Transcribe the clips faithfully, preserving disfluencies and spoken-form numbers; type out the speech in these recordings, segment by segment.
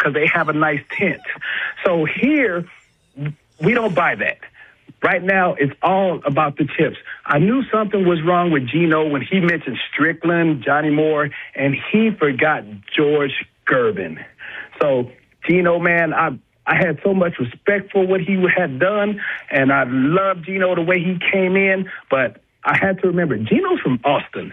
because they have a nice tent. So here, we don't buy that. Right now, it's all about the chips. I knew something was wrong with Gino when he mentioned Strickland, Johnny Moore, and he forgot George Gervin. So, Gino, man, I I had so much respect for what he had done, and I loved Gino the way he came in, but I had to remember, Gino's from Austin.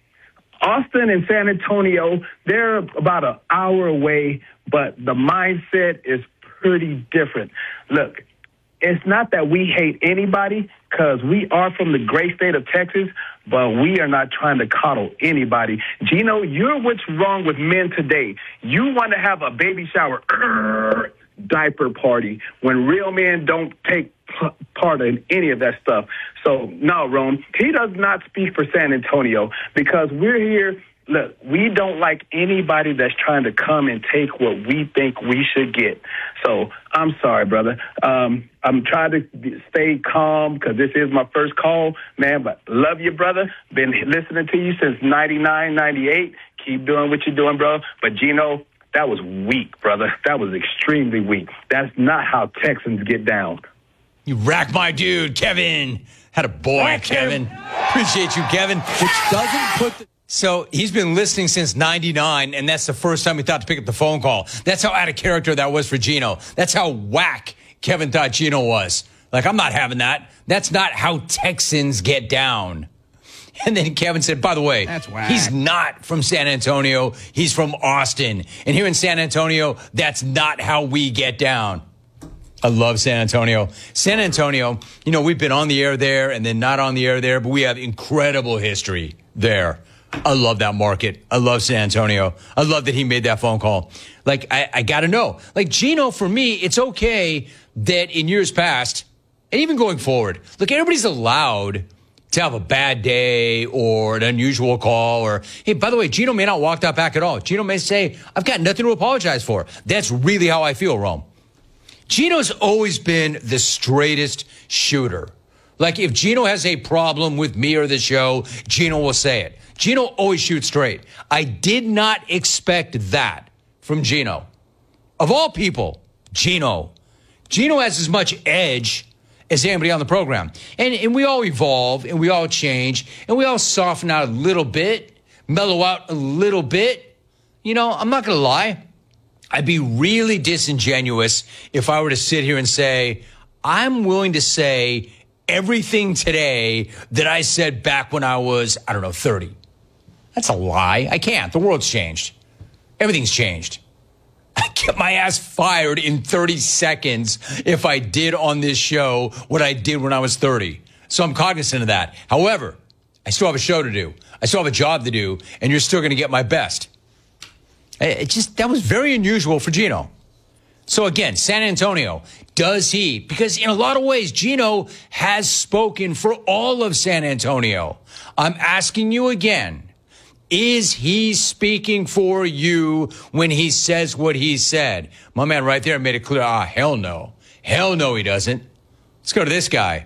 Austin and San Antonio, they're about an hour away, but the mindset is pretty different. Look, it's not that we hate anybody, because we are from the great state of Texas, but we are not trying to coddle anybody. Gino, you're what's wrong with men today. You want to have a baby shower er, diaper party when real men don't take p- part in any of that stuff. So, no, Rome, he does not speak for San Antonio, because we're here. Look, we don't like anybody that's trying to come and take what we think we should get. So I'm sorry, brother. Um, I'm trying to stay calm because this is my first call, man, but love you, brother. Been listening to you since ninety-nine, ninety-eight. Keep doing what you're doing, bro. But, Gino, that was weak, brother. That was extremely weak. That's not how Texans get down. You rack my dude, Kevin. Had a boy, Right, Kevin. Appreciate you, Kevin. Which doesn't put the... So he's been listening since ninety-nine, and that's the first time he thought to pick up the phone call. That's how out of character that was for Gino. That's how whack Kevin thought Gino was. Like, I'm not having that. That's not how Texans get down. And then Kevin said, by the way, That's whack. He's not from San Antonio. He's from Austin. And here in San Antonio, that's not how we get down. I love San Antonio. San Antonio, you know, we've been on the air there and then not on the air there, but we have incredible history there. I love that market. I love San Antonio. I love that he made that phone call. Like, I, I got to know. Like, Gino, for me, it's okay that in years past, and even going forward, look, everybody's allowed to have a bad day or an unusual call or, hey, by the way, Gino may not walk that back at all. Gino may say, I've got nothing to apologize for. That's really how I feel, Rome. Gino's always been the straightest shooter. Like, if Gino has a problem with me or the show, Gino will say it. Gino always shoots straight. I did not expect that from Gino. Of all people, Gino. Gino has as much edge as anybody on the program. And, and we all evolve, and we all change, and we all soften out a little bit, mellow out a little bit. You know, I'm not going to lie. I'd be really disingenuous if I were to sit here and say, I'm willing to say everything today that I said back when I was, I don't know, thirty. That's a lie. I can't. The world's changed. Everything's changed. I get my ass fired in thirty seconds if I did on this show what I did when I was thirty. So I'm cognizant of that. However, I still have a show to do. I still have a job to do, and you're still going to get my best. It just, that was very unusual for Gino. So again, San Antonio, does he? Because in a lot of ways, Gino has spoken for all of San Antonio. I'm asking you again, is he speaking for you when he says what he said? My man right there made it clear, ah, hell no. Hell no, he doesn't. Let's go to this guy,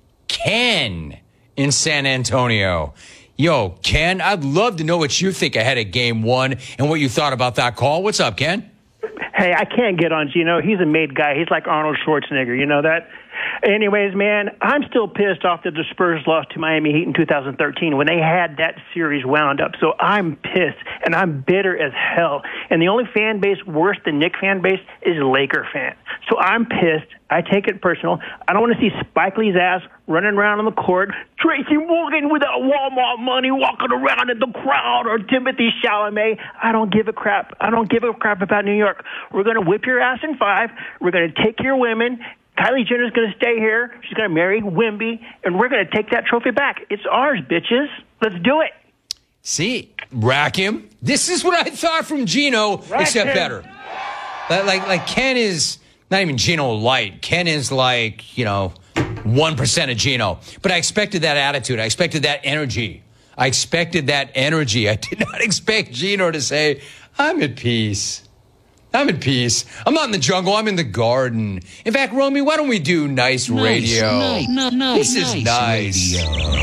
Ken in San Antonio. Yo, Ken, I'd love to know what you think ahead of game one and what you thought about that call. What's up, Ken? Hey, I can't get on Gino. He's a made guy. He's like Arnold Schwarzenegger. You know that? Anyways, man, I'm still pissed off that the Spurs lost to Miami Heat in two thousand thirteen when they had that series wound up. So I'm pissed, and I'm bitter as hell. And the only fan base worse than Knick fan base is Laker fan. So I'm pissed. I take it personal. I don't want to see Spike Lee's ass running around on the court, Tracy Morgan with that Walmart money walking around in the crowd, or Timothy Chalamet. I don't give a crap. I don't give a crap about New York. We're going to whip your ass in five. We're going to take your women. Kylie Jenner's going to stay here. She's going to marry Wemby, and we're going to take that trophy back. It's ours, bitches. Let's do it. See, rack him. This is what I thought from Gino, Rack except him. better. Like, like, like Ken is not even Gino light. Ken is like, you know, one percent of Gino. But I expected that attitude. I expected that energy. I expected that energy. I did not expect Gino to say, I'm at peace. I'm at peace. I'm not in the jungle. I'm in the garden. In fact, Romy, why don't we do nice, Nice, radio? nice, no, no, this is nice nice. radio.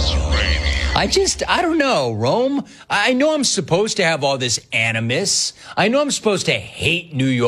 I just, I don't know, Rome. I know I'm supposed to have all this animus. I know I'm supposed to hate New York.